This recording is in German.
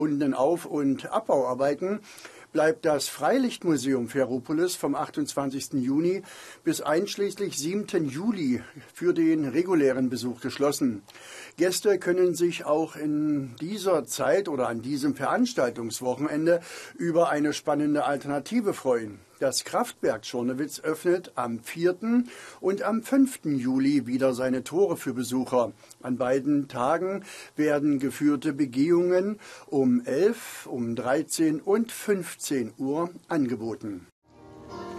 Auf- und Abbauarbeiten bleibt das Freilichtmuseum Ferropolis vom 28. Juni bis einschließlich 7. Juli für den regulären Besuch geschlossen. Gäste können sich auch in dieser Zeit oder an diesem Veranstaltungswochenende über eine spannende Alternative freuen. Das Kraftwerk Czornowitz öffnet am 4. und am 5. Juli wieder seine Tore für Besucher. An beiden Tagen werden geführte Begehungen um 11, um 13 und 15 Uhr angeboten.